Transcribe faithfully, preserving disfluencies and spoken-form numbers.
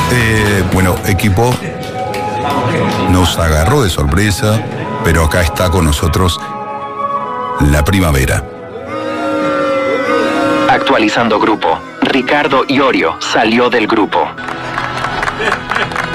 Eh, bueno, equipo, nos agarró de sorpresa, pero acá está con nosotros la primavera. Actualizando grupo. Ricardo Iorio salió del grupo.